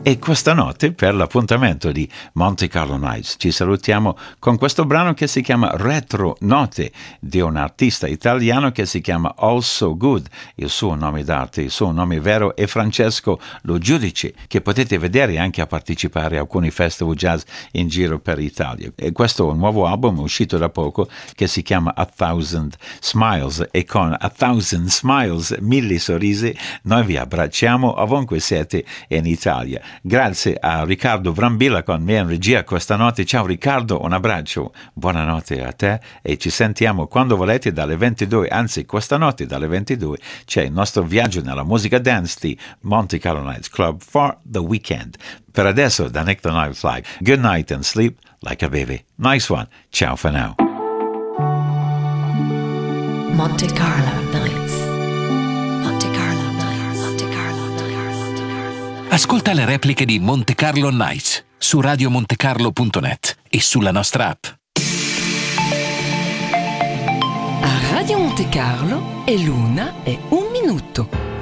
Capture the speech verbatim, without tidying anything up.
e questa notte per l'appuntamento di Monte Carlo Nights ci salutiamo con questo brano che si chiama Retro Note di un artista italiano che si chiama Also Good. Il suo nome d'arte, il suo nome vero è Francesco Lo Giudice, che potete vedere anche a partecipare a alcuni festival jazz in giro per l'Italia. E questo è un nuovo album uscito da poco che si chiama A Thousand Smiles, e con A Thousand Smiles, mille sorrisi, noi vi abbracciamo ovunque siete in Italia. Grazie a Riccardo Brambilla con me in regia questa notte. Ciao Riccardo, un abbraccio, buonanotte a te e ci sentiamo quando volete dalle ventidue, anzi questa notte dalle ventidue c'è il nostro viaggio nella musica dance di Monte Carlo Nights Club for the weekend. Per adesso da Nick the Night Flag, good night and sleep like a baby. Nice one, ciao for now. Monte Carlo Nights. Monte Carlo Nights. Monte Carlo Nights. Ascolta le repliche di Monte Carlo Nights su radio monte carlo punto net e sulla nostra app. A Radio Monte Carlo è l'una e un minuto.